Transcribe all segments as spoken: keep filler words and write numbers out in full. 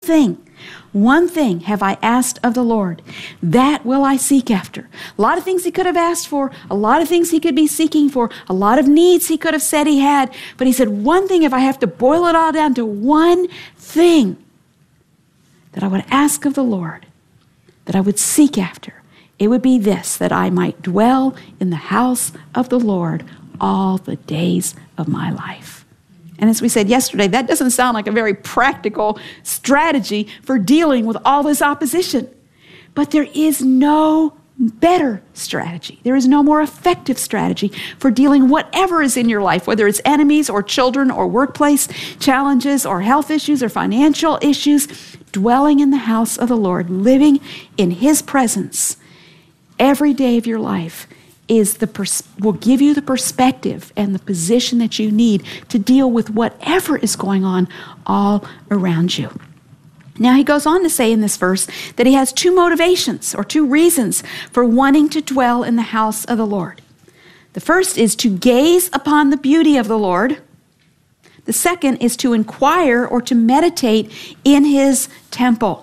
thing, one thing have I asked of the Lord, that will I seek after. A lot of things he could have asked for, a lot of things he could be seeking for, a lot of needs he could have said he had, but he said, one thing, if I have to boil it all down to one thing that I would ask of the Lord, that I would seek after, it would be this, that I might dwell in the house of the Lord all the days of my life. And as we said yesterday, that doesn't sound like a very practical strategy for dealing with all this opposition. But there is no better strategy. There is no more effective strategy for dealing whatever is in your life, whether it's enemies or children or workplace challenges or health issues or financial issues. Dwelling in the house of the Lord, living in his presence every day of your life is the pers- will give you the perspective and the position that you need to deal with whatever is going on all around you. Now he goes on to say in this verse that he has two motivations or two reasons for wanting to dwell in the house of the Lord. The first is to gaze upon the beauty of the Lord. The second is to inquire or to meditate in his temple.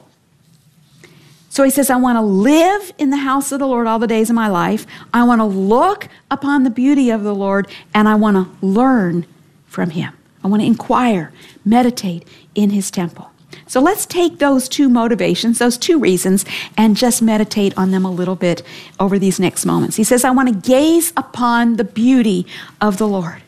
So he says, I want to live in the house of the Lord all the days of my life. I want to look upon the beauty of the Lord, and I want to learn from him. I want to inquire, meditate in his temple. So let's take those two motivations, those two reasons, and just meditate on them a little bit over these next moments. He says, I want to gaze upon the beauty of the Lord.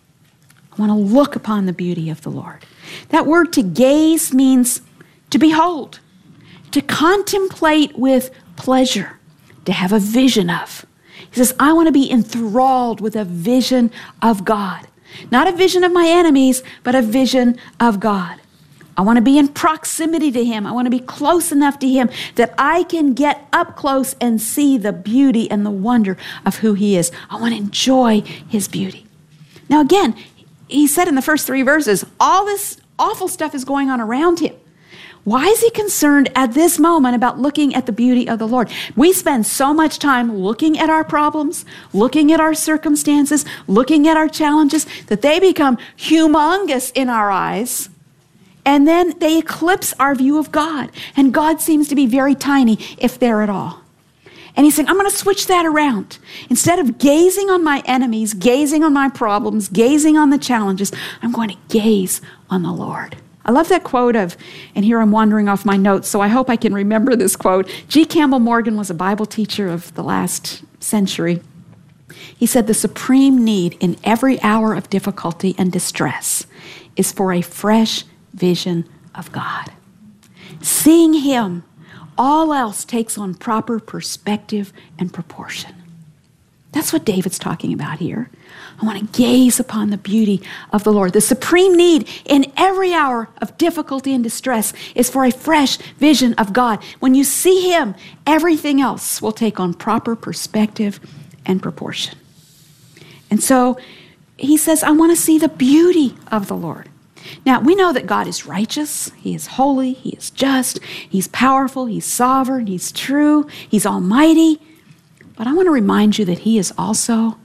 I want to look upon the beauty of the Lord. That word to gaze means to behold, to contemplate with pleasure, to have a vision of. He says, I want to be enthralled with a vision of God. Not a vision of my enemies, but a vision of God. I want to be in proximity to him. I want to be close enough to him that I can get up close and see the beauty and the wonder of who he is. I want to enjoy his beauty. Now again, he said in the first three verses, all this awful stuff is going on around him. Why is he concerned at this moment about looking at the beauty of the Lord? We spend so much time looking at our problems, looking at our circumstances, looking at our challenges, that they become humongous in our eyes, and then they eclipse our view of God. And God seems to be very tiny, if there at all. And he's saying, I'm going to switch that around. Instead of gazing on my enemies, gazing on my problems, gazing on the challenges, I'm going to gaze on the Lord. I love that quote of, and here I'm wandering off my notes, so I hope I can remember this quote. G. Campbell Morgan was a Bible teacher of the last century. He said, the supreme need in every hour of difficulty and distress is for a fresh vision of God. Seeing him, all else takes on proper perspective and proportion. That's what David's talking about here. I want to gaze upon the beauty of the Lord. The supreme need in every hour of difficulty and distress is for a fresh vision of God. When you see him, everything else will take on proper perspective and proportion. And so he says, I want to see the beauty of the Lord. Now, we know that God is righteous, he is holy, he is just, he's powerful, he's sovereign, he's true, he's almighty. But I want to remind you that he is also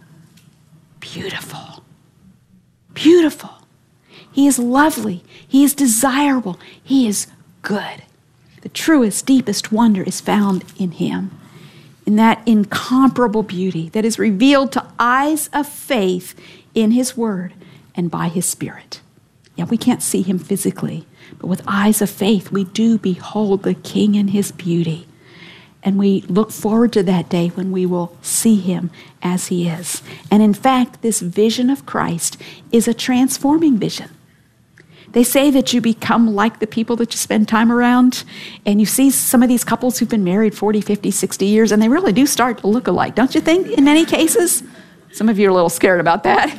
beautiful. Beautiful. He is lovely, he is desirable, he is good. The truest, deepest wonder is found in him, in that incomparable beauty that is revealed to eyes of faith in his word and by his Spirit. Yeah, we can't see him physically, but with eyes of faith, we do behold the King in his beauty. And we look forward to that day when we will see him as he is. And in fact, this vision of Christ is a transforming vision. They say that you become like the people that you spend time around, and you see some of these couples who've been married forty, fifty, sixty years, and they really do start to look alike, don't you think, in many cases? Some of you are a little scared about that.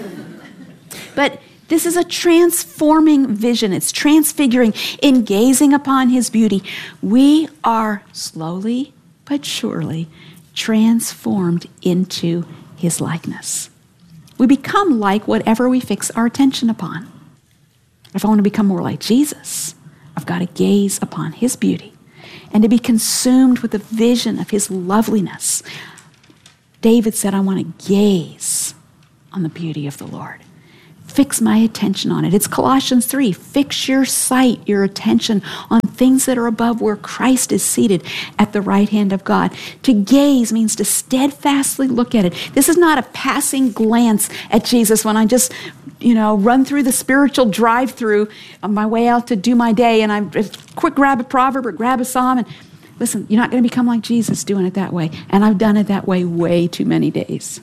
But this is a transforming vision. It's transfiguring. In gazing upon his beauty, we are slowly but surely transformed into his likeness. We become like whatever we fix our attention upon. If I want to become more like Jesus, I've got to gaze upon his beauty and to be consumed with the vision of his loveliness. David said, I want to gaze on the beauty of the Lord. fix my attention on it. It's Colossians three. Fix your sight, your attention on things that are above where Christ is seated at the right hand of God. To gaze means to steadfastly look at it. This is not a passing glance at Jesus when I just, you know, run through the spiritual drive-through on my way out to do my day and I just quick grab a proverb or grab a psalm. And listen, you're not going to become like Jesus doing it that way. And I've done it that way way too many days.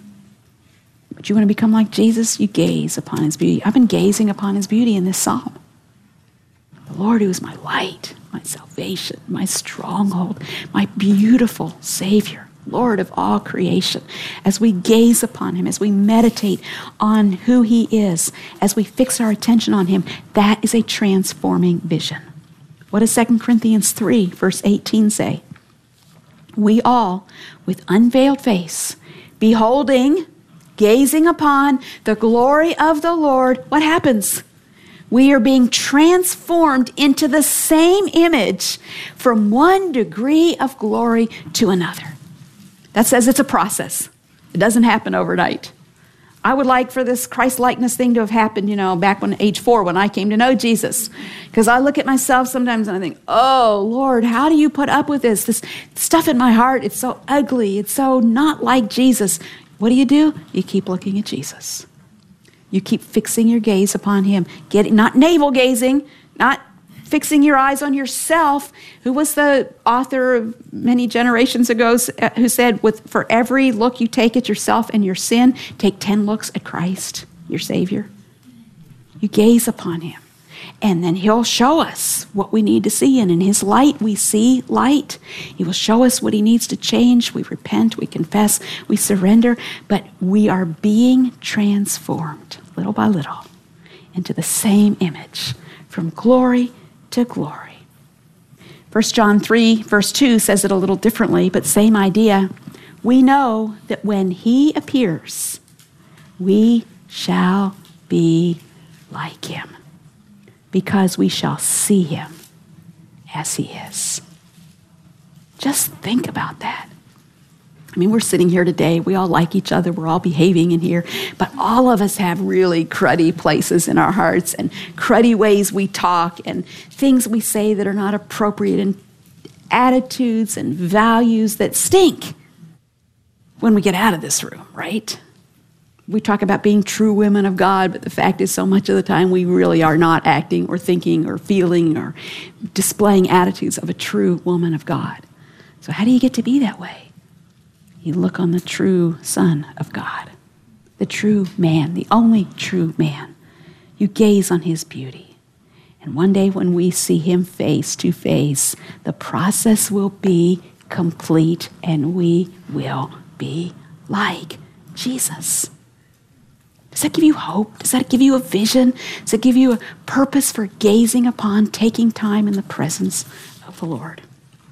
But you want to become like Jesus? You gaze upon his beauty. I've been gazing upon his beauty in this psalm. The Lord who is my light, my salvation, my stronghold, my beautiful Savior, Lord of all creation. As we gaze upon him, as we meditate on who he is, as we fix our attention on him, that is a transforming vision. What does Second Corinthians three, verse eighteen say? We all, with unveiled face, beholding, gazing upon the glory of the Lord, what happens? We are being transformed into the same image from one degree of glory to another. That says it's a process. It doesn't happen overnight. I would like for this Christ-likeness thing to have happened, you know, back when age four, when I came to know Jesus. Because I look at myself sometimes and I think, oh, Lord, how do you put up with this? This stuff in my heart, it's so ugly. It's so not like Jesus. What do you do? You keep looking at Jesus. You keep fixing your gaze upon him. Getting, not navel gazing, not fixing your eyes on yourself. Who was the author of many generations ago who said, "With for every look you take at yourself and your sin, take ten looks at Christ, your Savior." You gaze upon him. And then he'll show us what we need to see. And in his light, we see light. He will show us what he needs to change. We repent, we confess, we surrender. But we are being transformed little by little into the same image from glory to glory. First John three, verse two says it a little differently, but same idea. We know that when he appears, we shall be like him, because we shall see him as he is. Just think about that. I mean, we're sitting here today. We all like each other. We're all behaving in here. But all of us have really cruddy places in our hearts and cruddy ways we talk and things we say that are not appropriate and attitudes and values that stink when we get out of this room, right? We talk about being true women of God, but the fact is so much of the time we really are not acting or thinking or feeling or displaying attitudes of a true woman of God. So how do you get to be that way? You look on the true Son of God, the true man, the only true man. You gaze on his beauty. And one day when we see him face to face, the process will be complete and we will be like Jesus. Does that give you hope? Does that give you a vision? Does it give you a purpose for gazing upon, taking time in the presence of the Lord?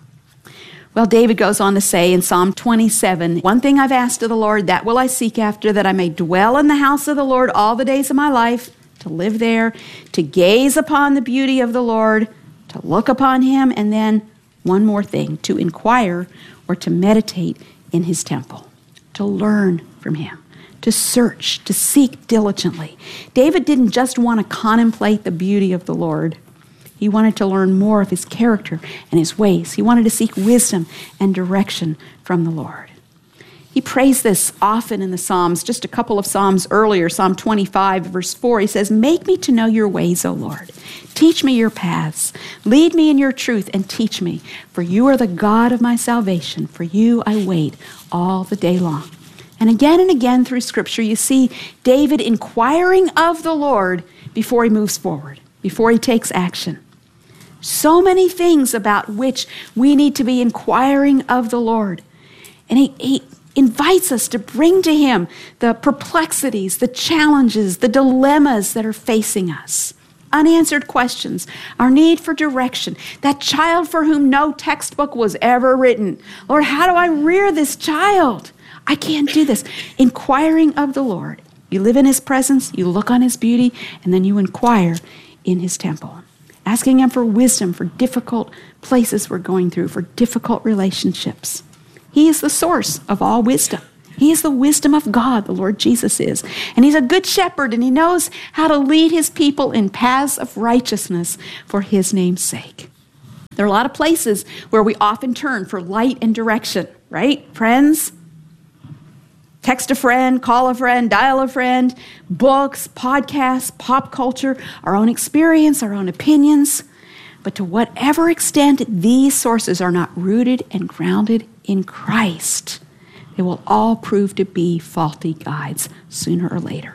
Well, David goes on to say in Psalm twenty-seven, one thing I've asked of the Lord, that will I seek after, that I may dwell in the house of the Lord all the days of my life, to live there, to gaze upon the beauty of the Lord, to look upon him, and then one more thing, to inquire or to meditate in his temple, to learn from him, to search, to seek diligently. David didn't just want to contemplate the beauty of the Lord. He wanted to learn more of his character and his ways. He wanted to seek wisdom and direction from the Lord. He prays this often in the Psalms. Just a couple of Psalms earlier, Psalm twenty-five, verse four, he says, "Make me to know your ways, O Lord. Teach me your paths. Lead me in your truth and teach me. For you are the God of my salvation. For you I wait all the day long." And again and again through Scripture, you see David inquiring of the Lord before he moves forward, before he takes action. So many things about which we need to be inquiring of the Lord. And he, he invites us to bring to him the perplexities, the challenges, the dilemmas that are facing us. Unanswered questions, our need for direction, that child for whom no textbook was ever written. Lord, how do I rear this child? I can't do this. Inquiring of the Lord. You live in his presence, you look on his beauty, and then you inquire in his temple. Asking him for wisdom for difficult places we're going through, for difficult relationships. He is the source of all wisdom. He is the wisdom of God, the Lord Jesus is. And he's a good shepherd, and he knows how to lead his people in paths of righteousness for his name's sake. There are a lot of places where we often turn for light and direction, right? Friends, text a friend, call a friend, dial a friend, books, podcasts, pop culture, our own experience, our own opinions. But to whatever extent these sources are not rooted and grounded in Christ, they will all prove to be faulty guides sooner or later.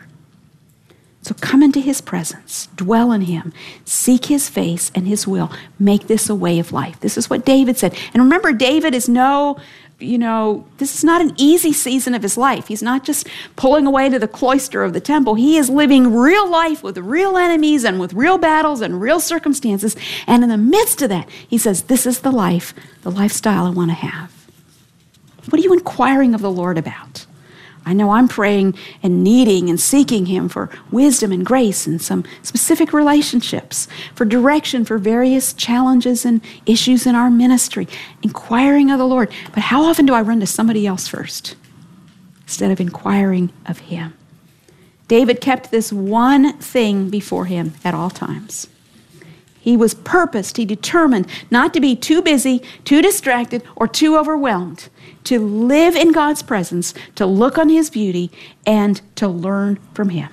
So come into his presence, dwell in him, seek his face and his will. Make this a way of life. This is what David said. And remember, David is no, you know, this is not an easy season of his life. He's not just pulling away to the cloister of the temple. He is living real life with real enemies and with real battles and real circumstances. And in the midst of that, he says, this is the life, the lifestyle I want to have. What are you inquiring of the Lord about? I know I'm praying and needing and seeking him for wisdom and grace in some specific relationships, for direction for various challenges and issues in our ministry, inquiring of the Lord. But how often do I run to somebody else first instead of inquiring of him? David kept this one thing before him at all times. He was purposed, he determined not to be too busy, too distracted, or too overwhelmed, to live in God's presence, to look on his beauty, and to learn from him.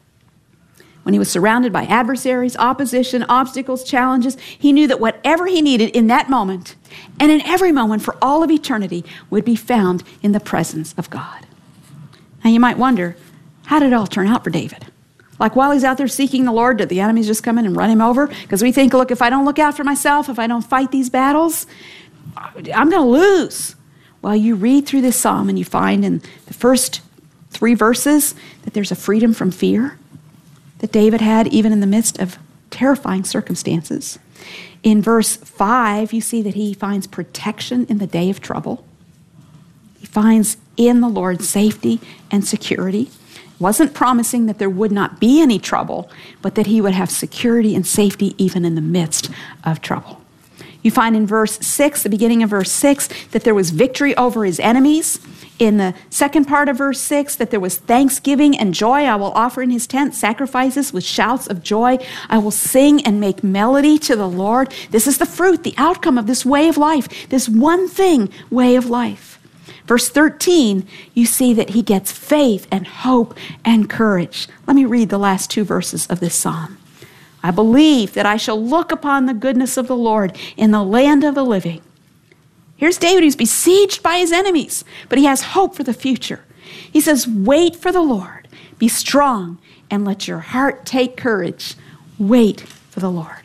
When he was surrounded by adversaries, opposition, obstacles, challenges, he knew that whatever he needed in that moment, and in every moment for all of eternity, would be found in the presence of God. Now you might wonder, how did it all turn out for David? Like while he's out there seeking the Lord, did the enemies just come in and run him over? Because we think, look, if I don't look out for myself, if I don't fight these battles, I'm going to lose. Well, you read through this psalm and you find in the first three verses that there's a freedom from fear that David had even in the midst of terrifying circumstances. In verse five, you see that he finds protection in the day of trouble. He finds in the Lord safety and security. Wasn't promising that there would not be any trouble, but that he would have security and safety even in the midst of trouble. You find in verse six, the beginning of verse six, that there was victory over his enemies. In the second part of verse six, that there was thanksgiving and joy. I will offer in his tent sacrifices with shouts of joy. I will sing and make melody to the Lord. This is the fruit, the outcome of this way of life, this one thing way of life. Verse thirteen, you see that he gets faith and hope and courage. Let me read the last two verses of this psalm. I believe that I shall look upon the goodness of the Lord in the land of the living. Here's David who's besieged by his enemies, but he has hope for the future. He says, wait for the Lord, be strong, and let your heart take courage. Wait for the Lord.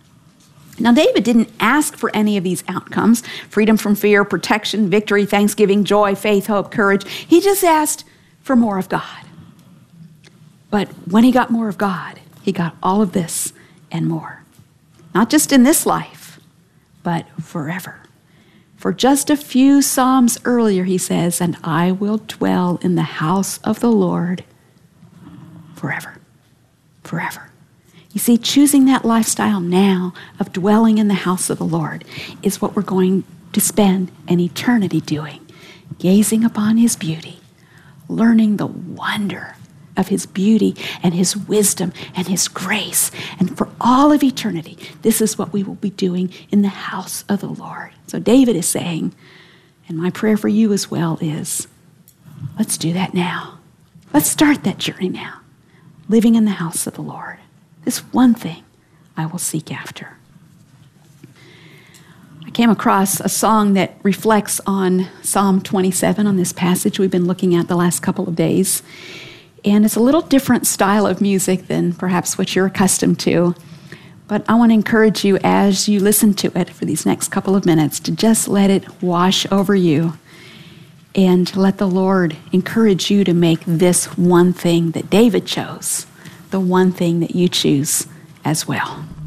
Now, David didn't ask for any of these outcomes, freedom from fear, protection, victory, thanksgiving, joy, faith, hope, courage. He just asked for more of God. But when he got more of God, he got all of this and more. Not just in this life, but forever. For just a few Psalms earlier, he says, and I will dwell in the house of the Lord forever, forever. You see, choosing that lifestyle now of dwelling in the house of the Lord is what we're going to spend an eternity doing, gazing upon his beauty, learning the wonder of his beauty and his wisdom and his grace. And for all of eternity, this is what we will be doing in the house of the Lord. So David is saying, and my prayer for you as well is, let's do that now. Let's start that journey now, living in the house of the Lord. This one thing I will seek after. I came across a song that reflects on Psalm twenty-seven, on this passage we've been looking at the last couple of days. And it's a little different style of music than perhaps what you're accustomed to. But I want to encourage you as you listen to it for these next couple of minutes to just let it wash over you and let the Lord encourage you to make this one thing that David chose the one thing that you choose as well.